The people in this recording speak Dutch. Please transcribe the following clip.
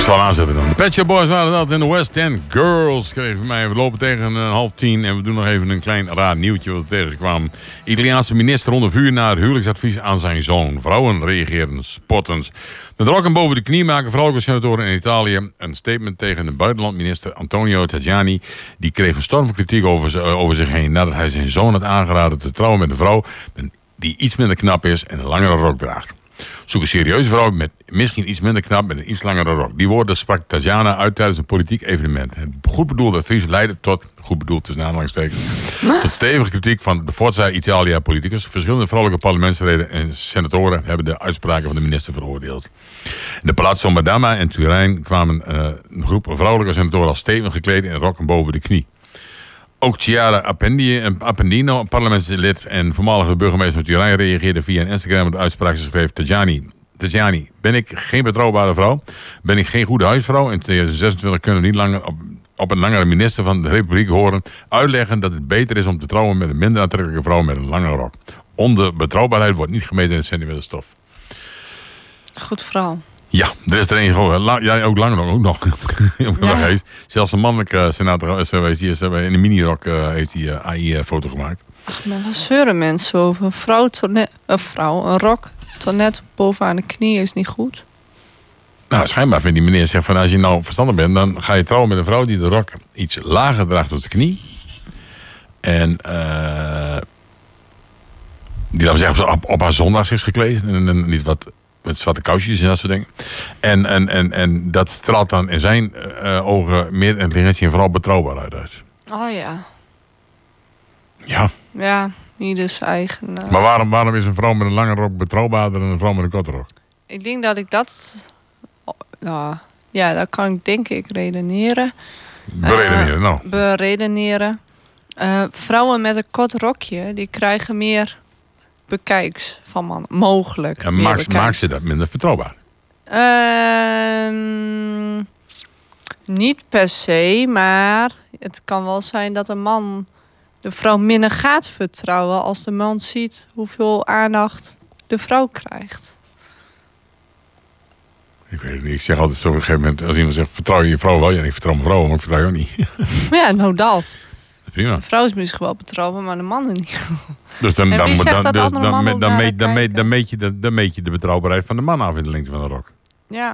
zal hem aanzetten dan. De Pet Shop Boys waren dat in de West End Girls. Kregen mij, we lopen tegen 9:30 en we doen nog even een klein raar nieuwtje wat we tegenkwamen. Italiaanse minister onder vuur na het huwelijksadvies aan zijn zoon. Vrouwen reageren spottend. Met rokken boven de knie maken vrouwelijke senatoren in Italië een statement tegen de buitenlandminister Antonio Tajani. Die kreeg een storm van kritiek over zich heen nadat hij zijn zoon had aangeraden te trouwen met een vrouw die iets minder knap is en een langere rok draagt. Zoek een serieuze vrouw met misschien iets minder knap met een iets langere rok. Die woorden sprak Tajana uit tijdens een politiek evenement. Het goed bedoelde advies leidde tot, goed bedoeld tussen aanhalingstekens, tot stevige kritiek van de Forza Italia politicus. Verschillende vrouwelijke parlementsleden en senatoren hebben de uitspraken van de minister veroordeeld. De Palazzo Madama in Turijn kwamen een groep vrouwelijke senatoren als stevig gekleed in rokken boven de knie. Ook Chiara Appendino, parlementslid en voormalige burgemeester van Turijn, reageerde via een Instagram op de uitspraak. Ze schreef: Tajani, ben ik geen betrouwbare vrouw? Ben ik geen goede huisvrouw? In 2026 kunnen we niet langer op een langere minister van de Republiek horen uitleggen dat het beter is om te trouwen met een minder aantrekkelijke vrouw met een langere rok. Onder betrouwbaarheid wordt niet gemeten in centimeter stof. Goed verhaal. Ja, er is er een gewoon. Jij ook langer ook nog. Ja. Zelfs een mannelijke senator is geweest. Die is in een minirok heeft die AI-foto gemaakt. Ach, maar wat zeuren mensen over? Een rok tot net bovenaan de knie is niet goed. Nou, schijnbaar vindt die meneer zegt van als je nou verstandig bent, dan ga je trouwen met een vrouw die de rok iets lager draagt dan de knie. En die, laten we zeggen, op haar zondags is gekleed. En niet wat met zwarte kousjes en dat soort dingen. En dat straalt dan in zijn ogen meer intelligentie en vooral betrouwbaarheid uit. Oh ja. Ja. Ja, ieders eigen. Maar waarom is een vrouw met een lange rok betrouwbaarder dan een vrouw met een korte rok? Ik denk dat ik dat. Ja, dat kan ik denk ik redeneren. Beredeneren. Vrouwen met een kort rokje, die krijgen meer bekijks van mannen. Mogelijk. En maakt ze dat minder vertrouwbaar? Niet per se, maar het kan wel zijn dat een man de vrouw minder gaat vertrouwen als de man ziet hoeveel aandacht de vrouw krijgt. Ik weet het niet. Ik zeg altijd zo op een gegeven moment, als iemand zegt vertrouw je vrouw wel? Ja, ik vertrouw mijn vrouw, maar ik vertrouw je ook niet. Ja, nou dat. Prima. De vrouw is misschien wel betrouwbaar, maar de mannen niet. Dus dan meet je de betrouwbaarheid van de man af in de lengte van de rok.